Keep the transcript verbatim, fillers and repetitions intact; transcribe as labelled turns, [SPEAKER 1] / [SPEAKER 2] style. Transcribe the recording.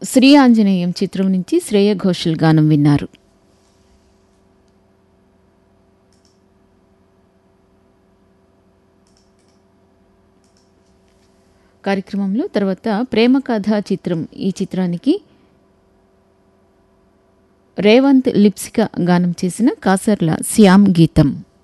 [SPEAKER 1] శ్రీ ఆంజనేయం చిత్రం నుంచి శ్రేయ ఘోషల్ గానం విన్నారు. కార్యక్రమంలో తర్వాత ప్రేమ కథ చిత్రం, ఈ చిత్రానికి రేవంత్ లిప్సిక గానం చేసిన కాసర్ల శ్యామ్ గీతం.